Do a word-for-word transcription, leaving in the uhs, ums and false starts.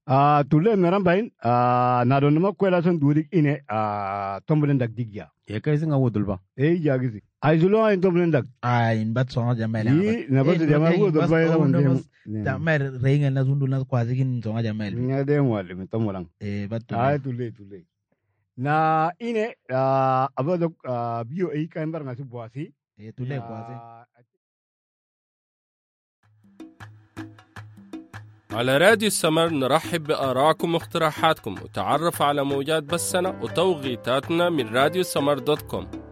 Ah, tule meran bain. Ah, na don ma kwela son durik ine. Ah, tombulen dak digya. E kai singa wodul ba. Eh, jagisi. Ay zulo ay tombulen dak. Ay, in bat songa jamel. Yi, na batu jama wodul ba ila mandem. Jamel reinga na zundu na kwa zikin songa jamel. Nya dem wale mi tomulang. Eh, bat tule. Ay tule tule. Na ine ah abado ah bio ay kaimbar ngasi buasi. Eh, tule kwa zi. على راديو السمر نرحب بآراءكم واقتراحاتكم وتعرف على موجات بسنا وتوقيتاتنا من راديو السمر دوت كوم.